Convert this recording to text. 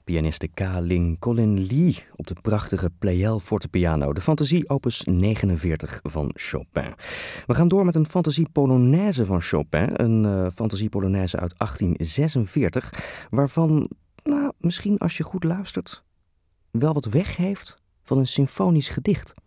pianiste Ka-Ling Colin Lee op de prachtige Pleyel fortepiano, de Fantasie opus 49 van Chopin. We gaan door met een Fantasie Polonaise van Chopin, een Fantasie Polonaise uit 1846, waarvan, misschien als je goed luistert, wel wat weg heeft van een symfonisch gedicht.